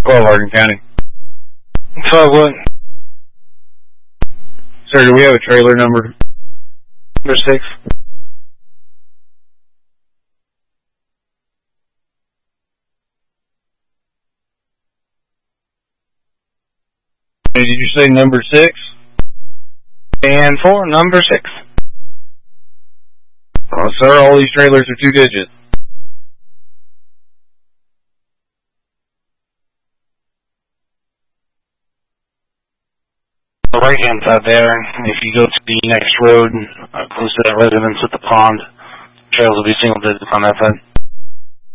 12 Hardin County. 12 what? Sir, do we have a trailer number? Number 6. Did you say number 6? And 4, number 6. Sir, all these trailers are 2 digits. The right-hand side there, if you go to the next road, close to that residence with the pond, trails will be single digits on that side.